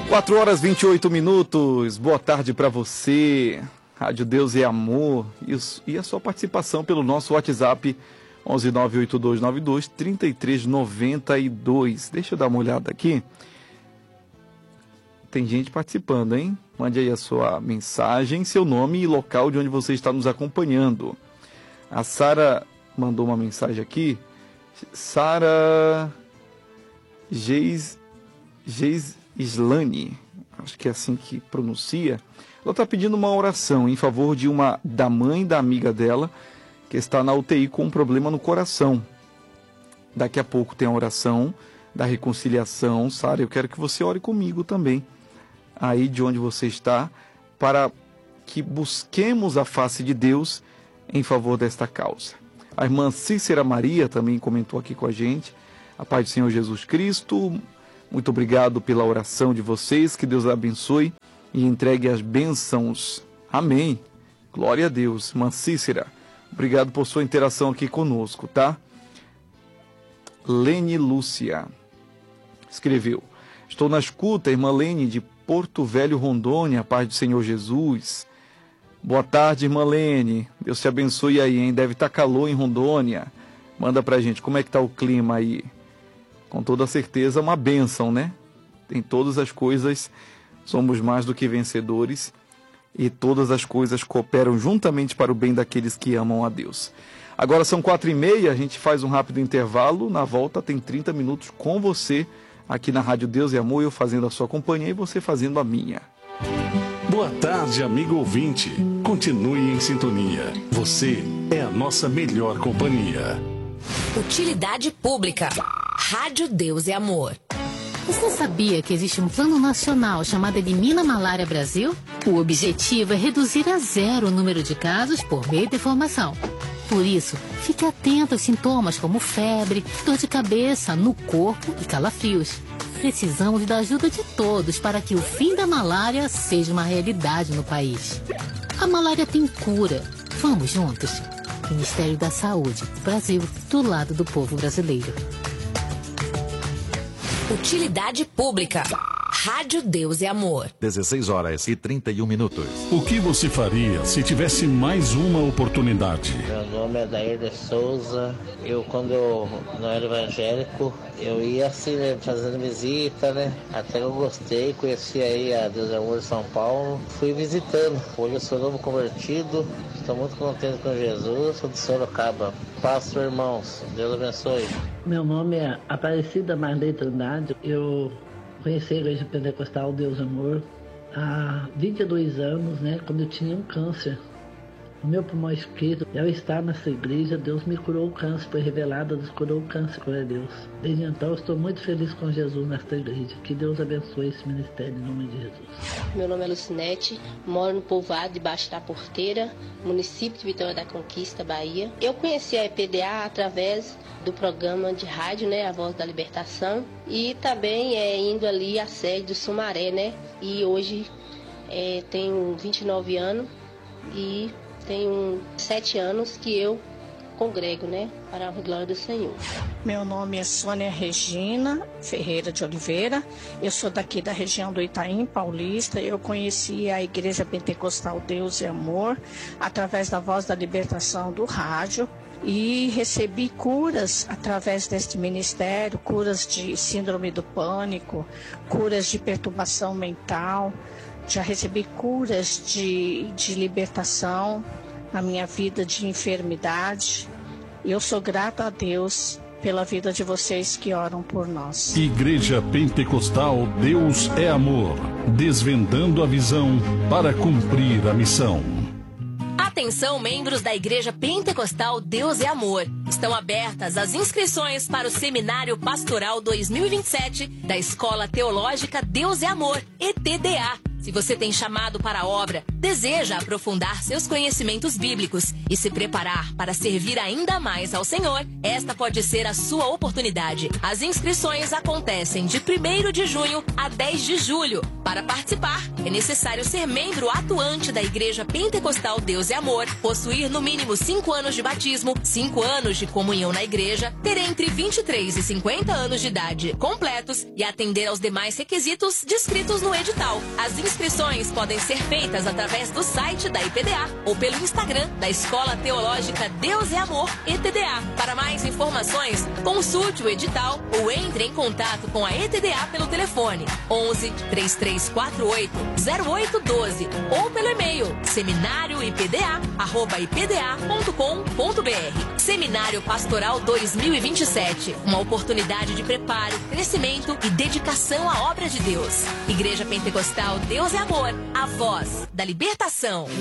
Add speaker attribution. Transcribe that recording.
Speaker 1: 4 horas e 28 minutos. Boa tarde para você. Rádio Deus é Amor. E a sua participação pelo nosso WhatsApp 11982923392. Deixa eu dar uma olhada aqui. Tem gente participando, hein? Mande aí a sua mensagem, seu nome e local de onde você está nos acompanhando. A Sara mandou uma mensagem aqui. Sara Islane, acho que é assim que pronuncia. Ela está pedindo uma oração em favor da mãe da amiga dela, que está na UTI com um problema no coração. Daqui a pouco tem a oração da reconciliação. Sara, eu quero que você ore comigo também, aí de onde você está, para que busquemos a face de Deus em favor desta causa. A irmã Cícera Maria também comentou aqui com a gente. A paz do Senhor Jesus Cristo, muito obrigado pela oração de vocês, que Deus abençoe e entregue as bênçãos. Amém. Glória a Deus. Irmã Cícera, obrigado por sua interação aqui conosco, tá? Lene Lúcia escreveu: estou na escuta, irmã Lene, de Porto Velho, Rondônia, a paz do Senhor Jesus. Boa tarde, irmã Lene. Deus te abençoe aí, hein? Deve estar calor em Rondônia. Manda pra gente, como é que tá o clima aí? Com toda certeza uma bênção, né? Em todas as coisas somos mais do que vencedores e todas as coisas cooperam juntamente para o bem daqueles que amam a Deus. Agora são 4h30, a gente faz um rápido intervalo. Na volta tem 30 minutos com você aqui na Rádio Deus e Amor, eu fazendo a sua companhia e você fazendo a minha.
Speaker 2: Boa tarde, amigo ouvinte. Continue em sintonia. Você é a nossa melhor companhia.
Speaker 3: Utilidade pública. Rádio Deus e Amor.
Speaker 4: Você sabia que existe um plano nacional chamado Elimina Malária Brasil? O objetivo é reduzir a zero o número de casos por meio da informação. Por isso, fique atento aos sintomas como febre, dor de cabeça, no corpo e calafrios. Precisamos da ajuda de todos para que o fim da malária seja uma realidade no país. A malária tem cura. Vamos juntos? Ministério da Saúde do Brasil, do lado do povo brasileiro.
Speaker 3: Utilidade pública. Rádio Deus e Amor.
Speaker 5: 16h31.
Speaker 2: O que você faria se tivesse mais uma oportunidade?
Speaker 6: Meu nome é Dair de Souza. Quando eu não era evangélico, eu ia assim, né, fazendo visita, né? Até eu gostei, conheci aí a Deus e Amor de São Paulo. Fui visitando. Hoje eu sou novo convertido. Estou muito contente com Jesus. Sou de Sorocaba. Pastor, irmãos. Deus abençoe.
Speaker 7: Meu nome é Aparecida Marley Trindade. Eu conheci a Igreja Pentecostal Deus Amor há 22 anos, né? Quando eu tinha um câncer no meu pulmão esquerdo. E ao estar nessa igreja, Deus me curou o câncer, foi revelado, Deus curou o câncer, glória a Deus. Desde então, eu estou muito feliz com Jesus nesta igreja. Que Deus abençoe esse ministério em nome de Jesus.
Speaker 8: Meu nome é Lucinete, moro no povoado debaixo da Porteira, município de Vitória da Conquista, Bahia. Eu conheci a EPDA através do programa de rádio, né, A Voz da Libertação, e também indo ali à sede do Sumaré, né, e hoje tenho 29 anos e tenho 7 anos que eu congrego, né, para a glória do Senhor.
Speaker 9: Meu nome é Sônia Regina Ferreira de Oliveira, eu sou daqui da região do Itaim Paulista. Eu conheci a Igreja Pentecostal Deus e Amor através da Voz da Libertação do rádio e recebi curas através deste ministério, curas de síndrome do pânico, curas de perturbação mental. Já recebi curas de libertação na minha vida de enfermidade. Eu sou grata a Deus pela vida de vocês que oram por nós.
Speaker 2: Igreja Pentecostal Deus é Amor, desvendando a visão para cumprir a missão.
Speaker 3: Atenção, membros da Igreja Pentecostal Deus é Amor. Estão abertas as inscrições para o Seminário Pastoral 2027 da Escola Teológica Deus é Amor, ETDA. Se você tem chamado para a obra, deseja aprofundar seus conhecimentos bíblicos e se preparar para servir ainda mais ao Senhor, esta pode ser a sua oportunidade. As inscrições acontecem de 1º de junho a 10 de julho. Para participar, é necessário ser membro atuante da Igreja Pentecostal Deus e Amor, possuir no mínimo 5 anos de batismo, 5 anos de comunhão na igreja, ter entre 23 e 50 anos de idade completos e atender aos demais requisitos descritos no edital. As inscrições podem ser feitas através do site da IPDA ou pelo Instagram da Escola Teológica Deus e Amor ETDA. Para mais informações, consulte o edital ou entre em contato com a ETDA pelo telefone 11 3348 0812 ou pelo e-mail seminarioipda@ipda.com.br. Seminário Pastoral 2027, uma oportunidade de preparo, crescimento e dedicação à obra de Deus. Igreja Pentecostal Deus é Amor, a voz da libertação.